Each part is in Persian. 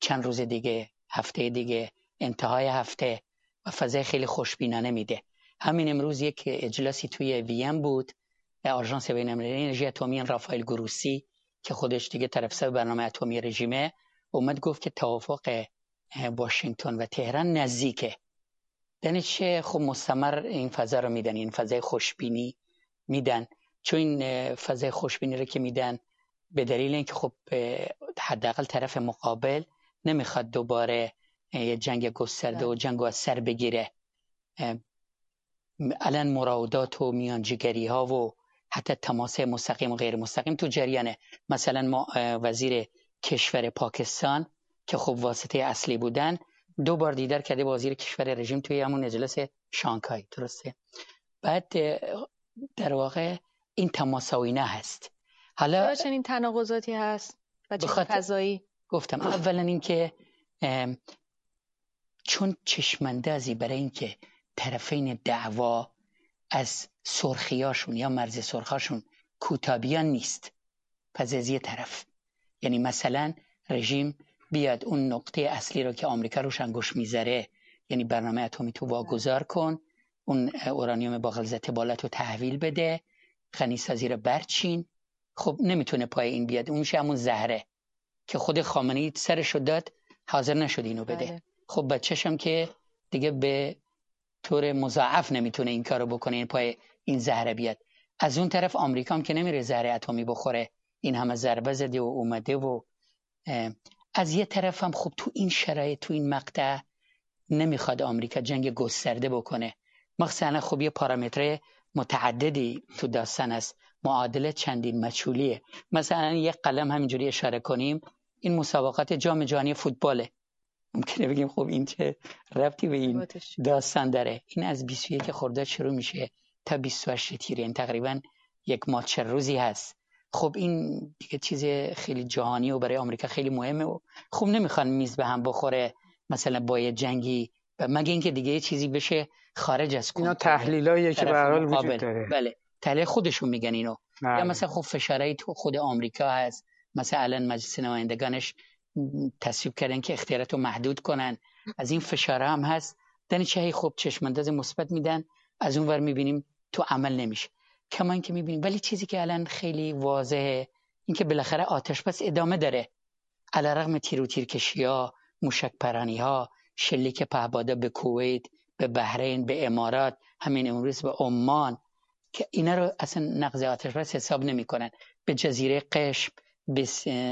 چند روز دیگه، هفته دیگه، انتهای هفته و فضای خیلی خوشبینانه میده. همین امروز یک اجلاسی توی وین بود، آژانس بین‌المللی انرژی اتمی، رافائل گروسی که خودش دیگه طرفدار برنامه اتمی رژیمه، اومد گفت که توافق واشنگتن و تهران نزدیکه. یعنی چه؟ خب مستمر این فضا رو میدن، این فضای خوشبینی میدن، چون این فضای خوشبینی رو که میدن به دلیل اینکه خب حداقل طرف مقابل نمیخواد دوباره یه جنگ گسترده و جنگ از سر بگیره. الان مراودات و میانجیگری ها و حتی تماس مستقیم و غیر مستقیم تو جریانه. مثلا ما وزیر کشور پاکستان که خب واسطه اصلی بودن 2 بار دیدار کرده با وزیر کشور رژیم توی همون اجلاس شانگهای، درسته؟ بعد در واقع این تماس و اینا هست. حالا چنین تناقضاتی هست و چنین فضایی؟ گفتم اولا اینکه چون چشماندازی برای اینکه طرفین دعوا از سرخیاشون یا مرز سرخاشون کوتابیان نیست، پس از یه طرف یعنی مثلا رژیم بیاد اون نقطه اصلی رو که آمریکا روش انگوش میذاره، یعنی برنامه اتمی تو واگذار کن، اون اورانیوم با غلظت بالا تو تحویل بده، غنیسازی رو برچین، خب نمیتونه پای این بیاد. اون میشه همون زهره که خود خامنه‌ای سرشو داد، حاضر نشد اینو بده. خب بچه‌شم که دیگه به طور مضاعف نمیتونه این کارو بکنه، این پای این زهره بیاد. از اون طرف آمریکا هم که نمیره زهره اتمی بخوره، این همه ضربه زده و اومده و از یه طرف هم خب تو این شرایط، تو این مقطع نمیخواد آمریکا جنگ گسترده بکنه. مثلا خب یه پارامتر متعددی تو داستان است، معادله چندین مجهولیه. مثلا یک قلم همینجوری اشاره کنیم، این مسابقات جام جهانی فوتباله، ممکنه بگیم خب این چه ربطی به این داستان داره؟ این از 21 خرداد شروع میشه تا 28 تیر، این تقریبا یک ماه 40 روزی هست. خب این دیگه چیز خیلی جهانی و برای آمریکا خیلی مهمه و خب نمیخوان میز به هم بخوره مثلا با یه جنگی، مگه اینکه دیگه یه چیزی بشه خارج از اینا تحلیلاییه که به هر حال وجود داره. بله تحلیل خودشون میگن اینو. یا مثلا خب فشارهای تو خود آمریکا هست، مثلا الان مجلس نمایندگانش تصویب کردن که اختیاراتو محدود کنن، از این فشارها هم هست. دنی چه خب چشمانداز مثبت میدن، از اون ور میبینیم تو عمل نمیشه. کما اینکه میبینیم، ولی چیزی که الان خیلی واضحه این که بالاخره آتش بس ادامه داره، علیرغم تیر و تیرکشی‌ها، موشک پرانی‌ها، شلیک پهپادا به کویت، به بحرین، به امارات، همین امروز به عمان، که اینا رو اصلا نقض آتش بس حساب نمی‌کنن. به جزیره قشم، به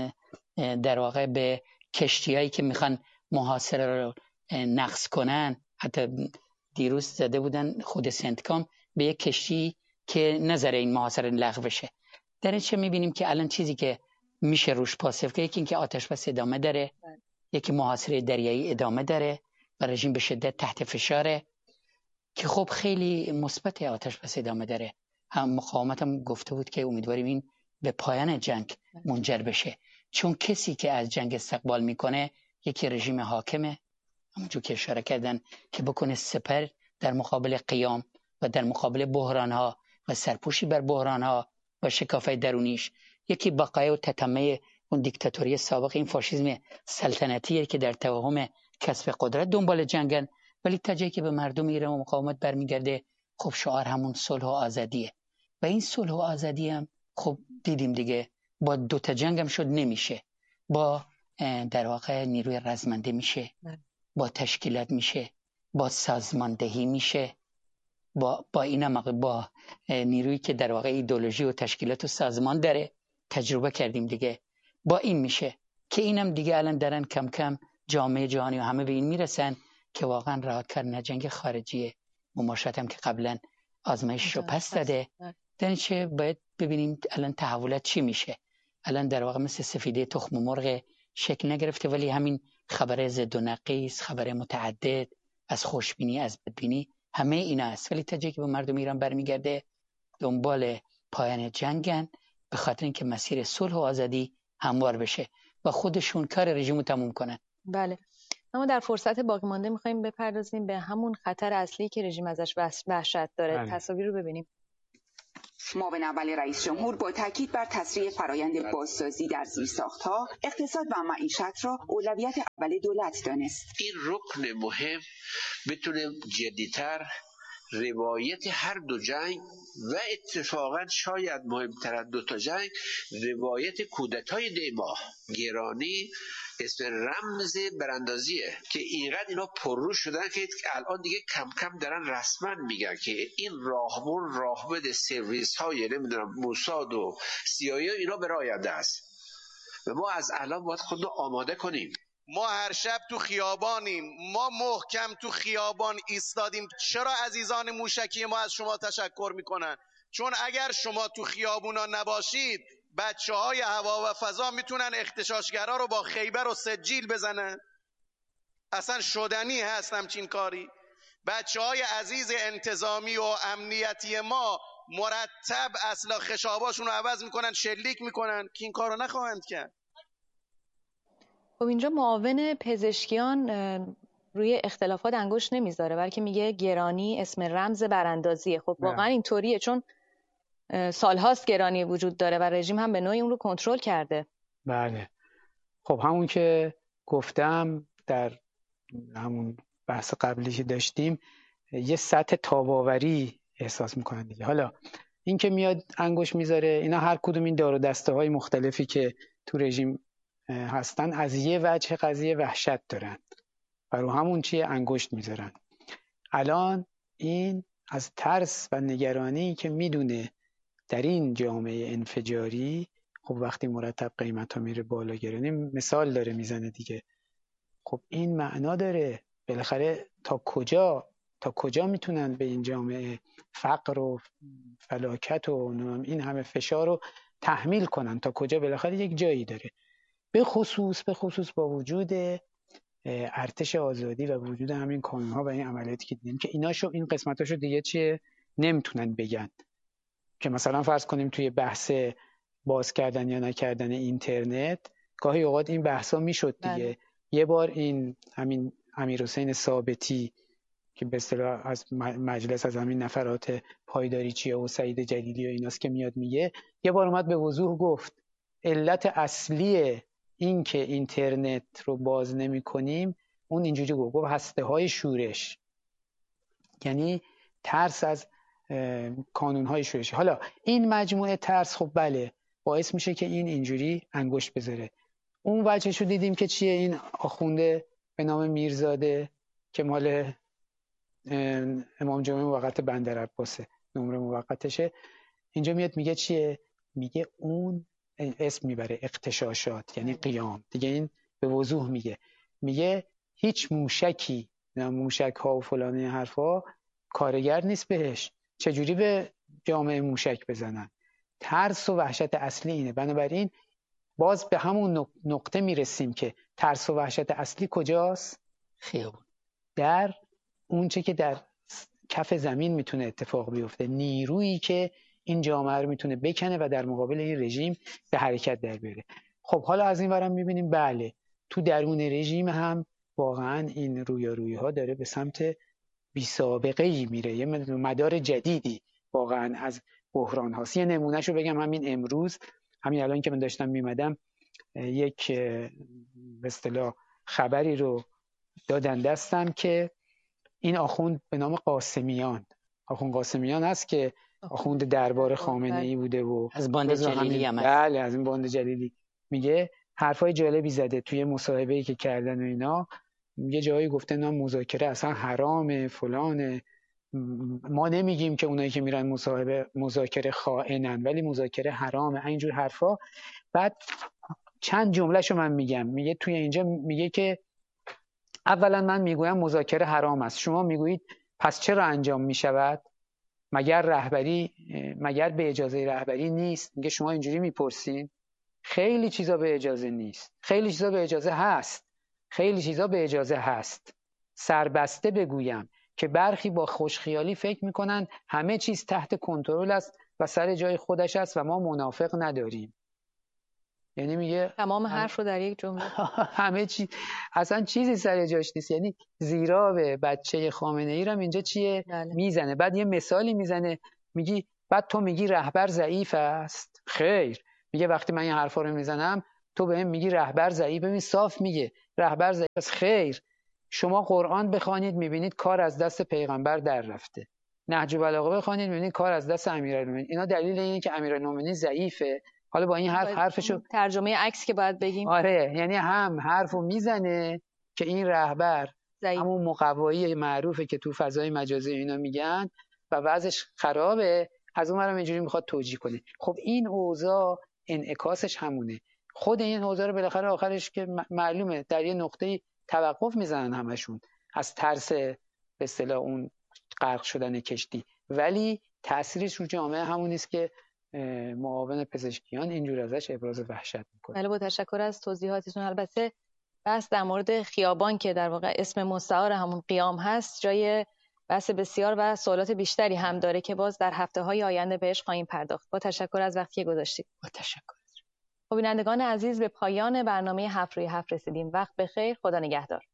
در واقع به کشتیایی که میخوان محاصره رو نقض کنن، حتی دیروز زده بودن خود سنتکام به یک کشتی که نظر این محاصره لغو بشه. در این چه میبینیم که الان چیزی که میشه روش پاسخ که یکی اینکه آتش بس ادامه داره، یکی محاصره دریایی ادامه داره و رژیم به شدت تحت فشاره، که خب خیلی مثبت آتش بس ادامه داره. هم مقاومت هم گفته بود که امیدواریم این به پایان جنگ منجر بشه، چون کسی که از جنگ استقبال میکنه یکی رژیم حاکمه، همونجور که اشاره کردن که بکنه سپر در مقابل قیام و در مقابل بحرانها و سرپوشی بر بحرانها و شکافه درونیش، یکی بقای و تتمه اون دیکتاتوری سابق، این فاشیسم سلطنتیه که در توهم کسب قدرت دنبال جنگن، ولی تا جایی که به مردم ایران و مقاومت برمیگرده خب شعار همون صلح و آزادیه. و این صلح و آزادی هم خب دیدیم دیگه با 2 تا جنگ هم شد نمیشه، با در واقع نیروی رزمنده میشه، با تشکیلات میشه، با سازماندهی میشه، با اینا با نیرویی که در واقع ایدئولوژی و تشکیلات و سازمان داره، تجربه کردیم دیگه، با این میشه که اینم دیگه الان دارن کم کم جامعه جهانی و همه به این میرسن که واقعا رها کردن جنگ خارجی مماشات هم که قبلا آزمایش رو پس داده. چه باید ببینیم الان تحولات چی میشه. الان در واقع مثل سفیده تخم مرغ شکل نگرفته، ولی همین خبر ضد و نقیض، خبر متعدد، از خوشبینی از بدبینی، همه اینا است. ولی تا جایی که به مردم ایران برمیگرده دنبال پایان جنگن، به خاطر اینکه مسیر صلح و آزادی هموار بشه و خودشون کار رژیمو تموم کنن. بله. اما در فرصت باقی مانده می‌خوایم بپردازیم به همون خطر اصلی که رژیم ازش وحشت داره. تصاویر رو ببینیم. معاون اول رئیس جمهور با تاکید بر تسریع فرایند بازسازی در زیرساخت‌ها، اقتصاد و معیشت را اولویت اول دولت دانست. این رکن مهم بتونه جدی‌تر روایت هر دو جنگ و اتفاقا شاید مهمتر از دو تا جنگ روایت کودتای دیما گرانی اسم رمز براندازیه که اینقدر اینا پررو شدن که الان دیگه کم کم دارن رسما میگن که این راهبد سرویس های نمیدونم موساد و CIA اینا برای آینده است و ما از الان باید خودمون آماده کنیم. ما هر شب تو خیابانیم، ما محکم تو خیابان ایستادیم. چرا عزیزان موشکی ما از شما تشکر میکنن؟ چون اگر شما تو خیابونا نباشید بچه‌های هوا و فضا میتونن اغتشاشگرا رو با خیبر و سجیل بزنن. اصلا شدنی هست همچین کاری. بچه‌های عزیز انتظامی و امنیتی ما مرتب اصلا خشاباشون رو عوض میکنن، شلیک میکنن که این کار رو نخواهند کرد. خب اینجا معاون پزشکیان روی اختلافات انگشت نمیذاره، بلکه میگه گرانی اسم رمز براندازیه. خب واقعا اینطوریه، چون سالهاست گرانی وجود داره و رژیم هم به نوعی اون رو کنترل کرده. بله. خب همون که گفتم در همون بحث قبلی که داشتیم، یه سطح تاباوری احساس میکنن دیگه. حالا این که میاد انگشت میذاره، اینا هر کدوم این دار و دسته های مختلفی که تو رژیم هستن از یه وجه قضیه وحشت دارن و رو همون چیه انگشت میذارن. الان این از ترس و نگرانی که میدونه در این جامعه انفجاری، خب وقتی مرتب قیمت ها میره بالا، گرانی مثال داره میزنه دیگه. خب این معنا داره بالاخره تا کجا میتونن به این جامعه فقر و فلاکت و این همه فشار رو تحمیل کنن، تا کجا بالاخره یک جایی داره. به خصوص با وجود ارتش آزادی و وجود همین کانون‌ها و این عملیاتی که دیدیم که ایناشو این قسمتاشو دیگه چیه نمیتونن بگن. که مثلا فرض کنیم توی بحث باز کردن یا نکردن اینترنت گاهی اوقات این بحثا میشد دیگه. یه بار این همین امیرحسین ثابتی که به اصطلاح از مجلس از همین نفرات پایداری چیه و سعید جلیلی و ایناست که میاد میگه، یه بار اومد به وضوح گفت علت اصلی این که اینترنت رو باز نمی کنیم اون اینجوری گفت هسته های شورش، یعنی ترس از کانون های شورشی. حالا این مجموعه ترس خب بله باعث میشه که این اینجوری انگشت بذاره. اون وجهشو دیدیم که چیه، این آخونده به نام میرزاده که مال امام جمعه موقت بندرعباسه، نمره موقتشه، اینجا میاد میگه چیه، میگه اون اسم میبره اغتشاشات یعنی قیام دیگه. این به وضوح میگه هیچ موشکی، موشک ها و فلانی حرفا کارگر نیست بهش، چجوری به جامعه موشک بزنن. ترس و وحشت اصلی اینه. بنابراین باز به همون نقطه میرسیم که ترس و وحشت اصلی کجاست؟ خیابون. در اون چه که در کف زمین میتونه اتفاق بیفته، نیرویی که این جامعه رو میتونه بکنه و در مقابل این رژیم به حرکت در بیاره. خب حالا از این ورم میبینیم بله تو درون رژیم هم واقعا این رویارویی ها داره به سمت بی سابقه ای میره، یه مدار جدیدی واقعا از بحران هاست. یه نمونهشو بگم، همین امروز، همین الان که من داشتم میمدم، یک به اصطلاح خبری رو دادن دستم که این آخوند به نام قاسمیان، آخوند قاسمیان هست که آخوند دربار خامنه ای بوده و از باند جلیلی هم بله از این باند جلیلی، میگه حرفای جالبی زده توی مصاحبه‌ای که کردن و اینا. یه جایی گفته نه مذاکره اصلا حرامه فلانه، ما نمیگیم که اونایی که میرن مذاکره خائنن ولی مذاکره حرامه، اینجور حرفا. بعد چند جملهشو من میگم، میگه توی اینجا میگه که اولا من میگویم مذاکره حرام است، شما میگویید پس چرا انجام میشود؟ مگر به اجازه رهبری نیست؟ میگه شما اینجوری میپرسین. خیلی چیزا به اجازه نیست، خیلی چیزا به اجازه هست، خیلی چیزا به اجازه هست. سربسته بگویم که برخی با خوشخیالی فکر میکنن همه چیز تحت کنترل است و سر جای خودش است و ما منافق نداریم. یعنی میگه تمام حرف رو در یک جمله همه چی اصلا چیزی سر جاش نیست. یعنی زیرا به بچه خامنه ای رو اینجا چیه؟ بله. میزنه. بعد یه مثالی میزنه، میگی بعد تو میگی رهبر ضعیف است. خیر، میگه وقتی من این حرفا رو میزنم تو بهم میگی رهبر ضعیف. ببین صاف میگه رهبر ضعیف است. خیر، شما قرآن بخوانید میبینید کار از دست پیغمبر در رفته. نهج البلاغه بخوانید میبینید کار از دست امیرالمومنین. اینا دلیل اینه که امیرالمومنین ضعیفه. حالا با این حرفشو ترجمه عکس که باید بگیم. آره، یعنی هم حرفو میزنه که این رهبر همون مقوایی معروفه که تو فضای مجازی اینا میگن و وضعش خرابه، از اونورم اینجوری میخواد توجیه کنه. خب این اوضاع انعکاسش همونه. خود این اوضاع رو بالاخره آخرش که معلومه در یه نقطه توقف میزنن همشون از ترس به اصطلاح اون غرق شدن کشتی، ولی تأثیرش رو جامعه همون است که معاون پزشکیان اینجور ازش ابراز وحشت میکنه. بله، با تشکر از توضیحاتتون. البته بحث در مورد خیابان که در واقع اسم مستعار همون قیام هست جای بحث بسیار و سوالات بیشتری هم داره که باز در هفته‌های آینده بهش خواهیم پرداخت. با تشکر از وقتی که گذاشتید. با تشکر. خب بینندگان عزیز، به پایان برنامه 7 روی 7 رسیدیم. وقت بخیر، خدا نگهدار.